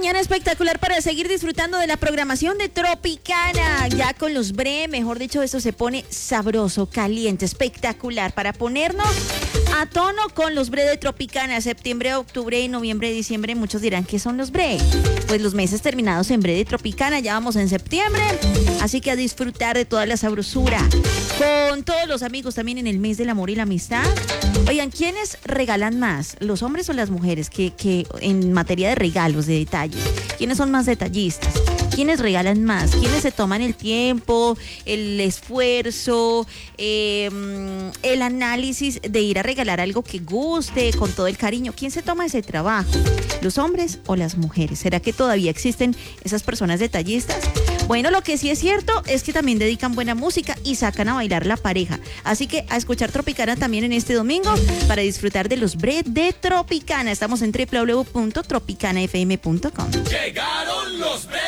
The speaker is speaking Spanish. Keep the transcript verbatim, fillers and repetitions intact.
mañana espectacular para seguir disfrutando de la programación de Tropicana. Ya con los bre, mejor dicho, esto se pone sabroso, caliente, espectacular para ponernos a tono con los bre de Tropicana. Septiembre, octubre, noviembre, diciembre. Muchos dirán, ¿qué son los bre? Pues los meses terminados en bre de Tropicana. Ya vamos en septiembre, así que a disfrutar de toda la sabrosura con todos los amigos también en el mes del amor y la amistad. Oigan, ¿quiénes regalan más? ¿Los hombres o las mujeres? Que, que en materia de regalos, de detalles, ¿quiénes son más detallistas? ¿Quiénes regalan más? ¿Quiénes se toman el tiempo, el esfuerzo, eh, el análisis de ir a regalar algo que guste, con todo el cariño? ¿Quién se toma ese trabajo? ¿Los hombres o las mujeres? ¿Será que todavía existen esas personas detallistas? Bueno, lo que sí es cierto es que también dedican buena música y sacan a bailar la pareja. Así que a escuchar Tropicana también en este domingo para disfrutar de los bre de Tropicana. Estamos en doble u doble u doble u punto tropicana f m punto com. Llegaron los bre.